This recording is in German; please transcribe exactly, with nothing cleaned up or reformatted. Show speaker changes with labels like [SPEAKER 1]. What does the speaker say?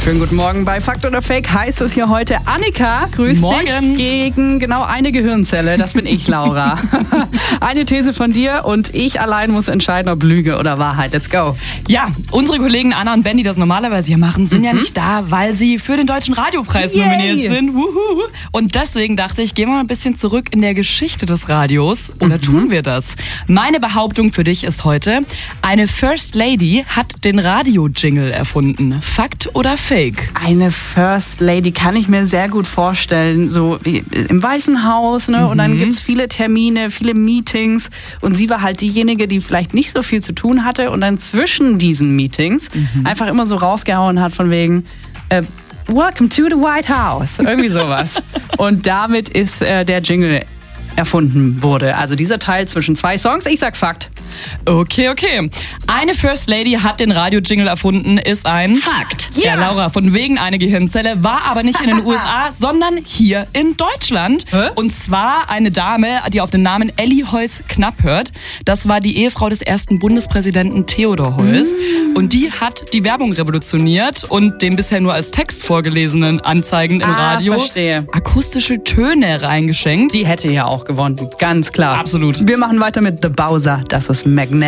[SPEAKER 1] Schönen guten Morgen. Bei Fakt oder Fake heißt es hier heute, Annika, grüß
[SPEAKER 2] Morgen.
[SPEAKER 1] dich, gegen genau eine Gehirnzelle. Das bin ich, Laura. Eine These von dir und ich allein muss entscheiden, ob Lüge oder Wahrheit. Let's go.
[SPEAKER 2] Ja, unsere Kollegen Anna und Ben, die das normalerweise hier machen, sind mhm. ja nicht da, weil sie für den Deutschen Radiopreis
[SPEAKER 1] Yay.
[SPEAKER 2] nominiert sind. Wuhu. Und deswegen dachte ich, gehen wir mal ein bisschen zurück in der Geschichte des Radios. Oder mhm. tun wir das? Meine Behauptung für dich ist heute, eine First Lady hat den Radio-Jingle erfunden. Fakt oder Fake?
[SPEAKER 1] Eine First Lady kann ich mir sehr gut vorstellen, so wie im Weißen Haus, ne? Mhm. Und dann gibt's viele Termine, viele Meetings und sie war halt diejenige, die vielleicht nicht so viel zu tun hatte und dann zwischen diesen Meetings mhm. einfach immer so rausgehauen hat von wegen äh, Welcome to the White House, irgendwie sowas. Und damit ist äh, der Jingle erfunden wurde. Also dieser Teil zwischen zwei Songs. Ich sag Fakt.
[SPEAKER 2] Okay, okay. Eine First Lady hat den Radio-Jingle erfunden, ist ein
[SPEAKER 3] Fakt.
[SPEAKER 2] Ja, Laura, von wegen eine Gehirnzelle, war aber nicht in den U S A, sondern hier in Deutschland.
[SPEAKER 1] Hä?
[SPEAKER 2] Und zwar eine Dame, die auf den Namen Elli Heuss-Knapp hört. Das war die Ehefrau des ersten Bundespräsidenten Theodor Heuss. Mm. Und die hat die Werbung revolutioniert und den bisher nur als Text vorgelesenen Anzeigen im
[SPEAKER 1] ah,
[SPEAKER 2] Radio
[SPEAKER 1] verstehe.
[SPEAKER 2] akustische Töne reingeschenkt.
[SPEAKER 1] Die hätte ja auch gewonnen, ganz klar.
[SPEAKER 2] Absolut.
[SPEAKER 1] Wir machen weiter mit The Bowser. Das ist Magnet.